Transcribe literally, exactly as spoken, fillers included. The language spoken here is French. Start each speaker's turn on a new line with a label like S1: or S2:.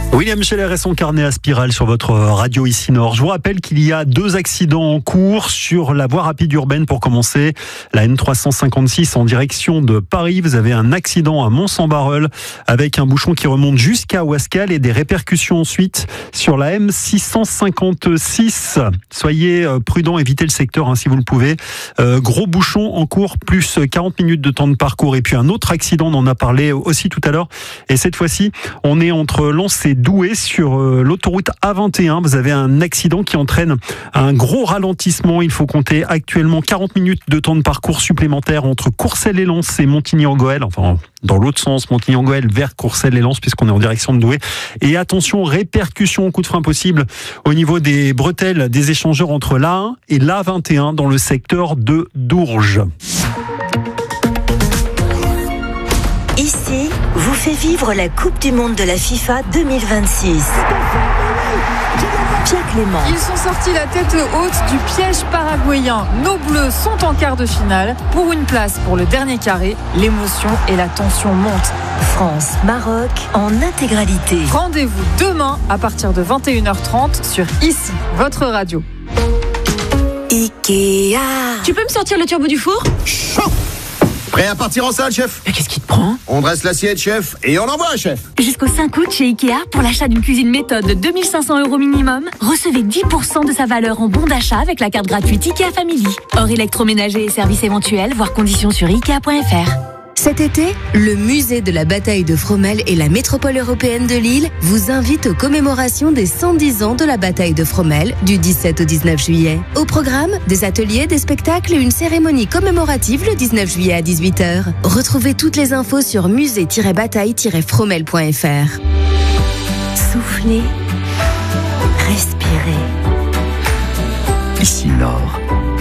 S1: William Scheller et son carnet à spirale sur votre radio ici Nord. Je vous rappelle qu'il y a deux accidents en cours sur la voie rapide urbaine. Pour commencer, la N trois cent cinquante-six en direction de Paris. Vous avez un accident à Mont-Saint-Barreul avec un bouchon qui remonte jusqu'à Ouascal et des répercussions ensuite sur la M six cent cinquante-six. Soyez prudents, évitez le secteur hein, si vous le pouvez. Euh, gros bouchon en cours, plus quarante minutes de temps de parcours. Et puis un autre accident, on en a parlé aussi tout à l'heure. Et cette fois-ci, on est entre Lens et Douai sur l'autoroute A vingt et un. Vous avez un accident qui entraîne un gros ralentissement. Il faut compter actuellement quarante minutes de temps de parcours supplémentaire entre Courcelles et Lens et Montigny-en-Goël. Enfin, dans l'autre sens, Montigny-en-Goël vers Courcelles et Lens puisqu'on est en direction de Douai. Et attention, répercussion, coup de frein possible au niveau des bretelles des échangeurs entre l'A un et l'A vingt et un dans le secteur de Dourges.
S2: Ici, vous fait vivre la Coupe du Monde de la FIFA deux mille vingt-six. Pierre Clément.
S3: Ils sont sortis la tête haute du piège paraguayen. Nos Bleus sont en quart de finale. Pour une place pour le dernier carré, l'émotion et la tension montent.
S2: France-Maroc en intégralité.
S3: Rendez-vous demain à partir de vingt et une heures trente sur Ici, votre radio.
S2: Ikea.
S4: Tu peux me sortir le turbo du four ?
S5: Chaud. Prêt à partir en salle, chef ?
S4: Mais qu'est-ce qui te prend ?
S5: On dresse l'assiette, chef, et on envoie, chef.
S4: Jusqu'au cinq août chez Ikea, pour l'achat d'une cuisine méthode de deux mille cinq cents euros minimum, recevez dix pour cent de sa valeur en bon d'achat avec la carte gratuite Ikea Family. Hors électroménager et services éventuels, voire conditions sur ikea point f r.
S6: Cet été, le musée de la bataille de Fromelles et la métropole européenne de Lille vous invitent aux commémorations des cent dix ans de la bataille de Fromelles du dix-sept au dix-neuf juillet. Au programme, des ateliers, des spectacles et une cérémonie commémorative le dix-neuf juillet à dix-huit heures. Retrouvez toutes les infos sur musée tiret bataille tiret fromelles point f r.
S2: Soufflez, respirez.
S7: Ici Nord.